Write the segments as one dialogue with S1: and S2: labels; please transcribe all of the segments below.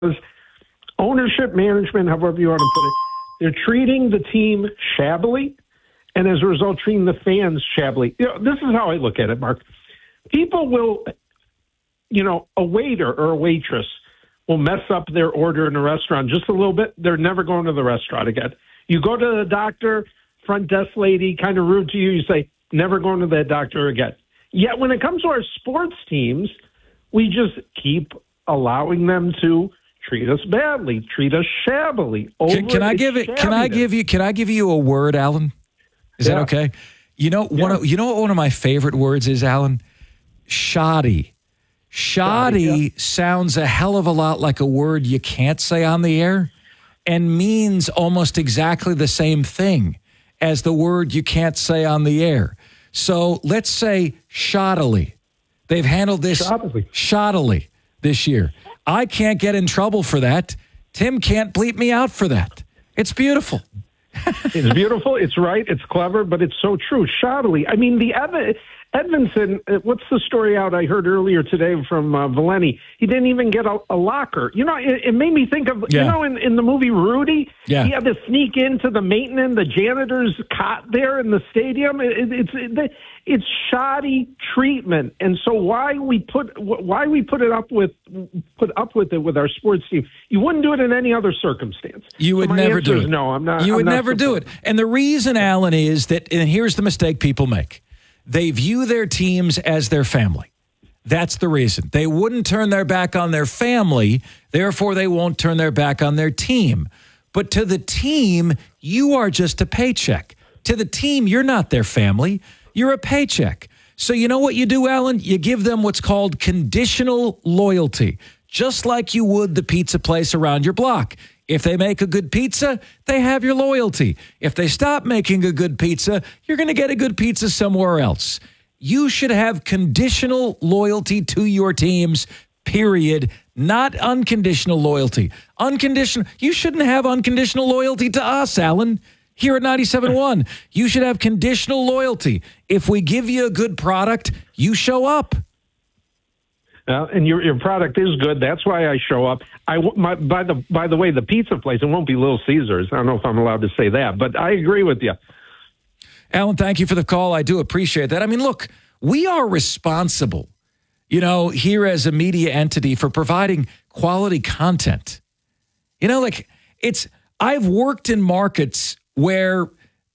S1: ownership, management, however you want to put it, they're treating the team shabbily, and as a result, treating the fans shabbily. This is how I look at it, Mark. People will, a waiter or a waitress will mess up their order in a restaurant just a little bit. They're never going to the restaurant again. You go to the doctor, front desk lady, kind of rude to you. You say, never going to that doctor again. Yet when it comes to our sports teams, we just keep allowing them to treat us badly, treat us shabbily.
S2: Can I give you a word, Alan? Is that okay? What one of my favorite words is, Alan? Shoddy. Shoddy sounds a hell of a lot like a word you can't say on the air and means almost exactly the same thing as the word you can't say on the air. So let's say shoddily. They've handled this shoddily this year. I can't get in trouble for that. Tim can't bleep me out for that. It's beautiful.
S1: It's beautiful. It's right. It's clever, but it's so true. Shoddily. I mean, the Edmondson, what's the story out I heard earlier today from Valeni? He didn't even get a locker. It made me think of, in the movie Rudy, he had to sneak into the maintenance, the janitor's cot there in the stadium. It's shoddy treatment. And so why we put up with it with our sports team? You wouldn't do it in any other circumstance.
S2: You would never do it.
S1: No, I'm not.
S2: You would never do it. And the reason, Alan, is that, and here's the mistake people make. They view their teams as their family. That's the reason. They wouldn't turn their back on their family, therefore they won't turn their back on their team. But to the team, you are just a paycheck. To the team, you're not their family. You're a paycheck. So you know what you do, Alan? You give them what's called conditional loyalty, just like you would the pizza place around your block. If they make a good pizza, they have your loyalty. If they stop making a good pizza, you're going to get a good pizza somewhere else. You should have conditional loyalty to your teams, period, not unconditional loyalty. You shouldn't have unconditional loyalty to us, Alan. Here at 97.1, you should have conditional loyalty. If we give you a good product, you show up.
S1: And your product is good. That's why I show up. By the way, the pizza place, it won't be Little Caesars. I don't know if I'm allowed to say that, but I agree with you.
S2: Alan, thank you for the call. I do appreciate that. I mean, look, we are responsible, here as a media entity for providing quality content. I've worked in markets where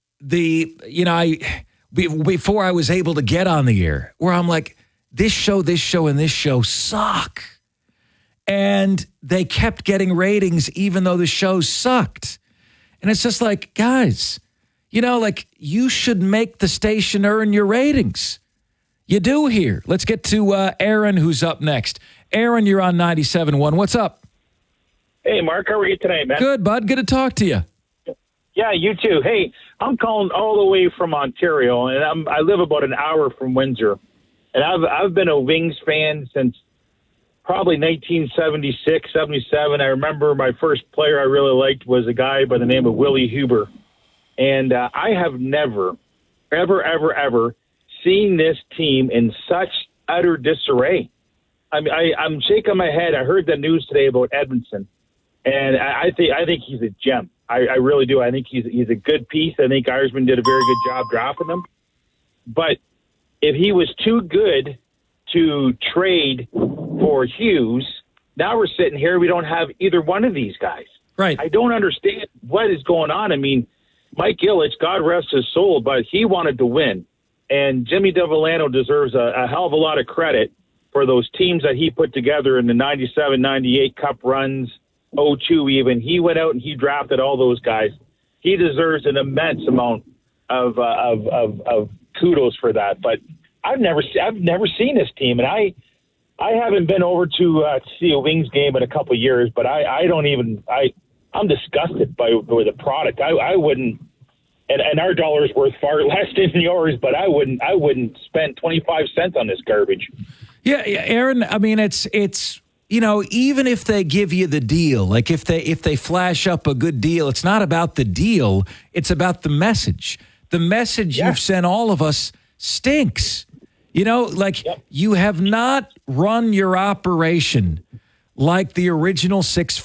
S2: before I was able to get on the air, where I'm like, this show, and this show suck. And they kept getting ratings even though the show sucked. And it's just like, guys, you should make the station earn your ratings. You do here. Let's get to Aaron, who's up next. Aaron, you're on 97.1. What's up?
S3: Hey, Mark, how are you tonight, man?
S2: Good, bud. Good to talk to you.
S3: Yeah, you too. Hey, I'm calling all the way from Ontario, and I live about an hour from Windsor. And I've been a Wings fan since probably 1976, 77. I remember my first player I really liked was a guy by the name of Willie Huber. And I have never, ever seen this team in such utter disarray. I'm shaking my head. I heard the news today about Edmondson. And I think he's a gem. I really do. I think he's a good piece. I think Irishman did a very good job drafting him. But if he was too good to trade for Hughes, now we're sitting here. We don't have either one of these guys.
S2: Right.
S3: I don't understand what is going on. I mean, Mike Ilitch, God rest his soul, but he wanted to win. And Jimmy Devellano deserves a hell of a lot of credit for those teams that he put together in the 97, 98 Cup runs, 02 even. He went out and he drafted all those guys. He deserves an immense amount of kudos for that. But I've never seen this team, and I haven't been over to see a Wings game in a couple of years. But I'm disgusted by the product. I wouldn't, and our dollar is worth far less than yours. But I wouldn't spend 25 cents on this garbage.
S2: Yeah, Aaron. I mean, it's even if they give you the deal, like if they flash up a good deal, it's not about the deal. It's about the message. The message you've sent all of us stinks. You have not run your operation like the original six